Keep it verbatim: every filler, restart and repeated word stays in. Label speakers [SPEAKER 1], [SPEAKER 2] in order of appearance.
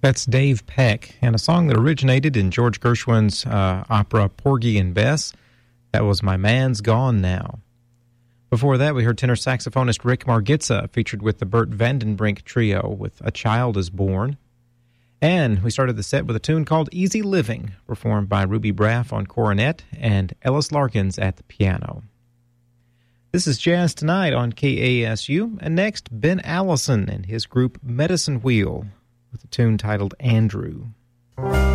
[SPEAKER 1] That's Dave Peck, and a song that originated in George Gershwin's uh, opera Porgy and Bess. That was My Man's Gone Now. Before that, we heard tenor saxophonist Rick Margitza, featured with the Bert Vandenbrink Trio with A Child is Born. And we started the set with a tune called Easy Living, performed by Ruby Braff on cornet and Ellis Larkins at the piano. This is Jazz Tonight on K A S U, and next, Ben Allison and his group Medicine Wheel, with a tune titled Andrew.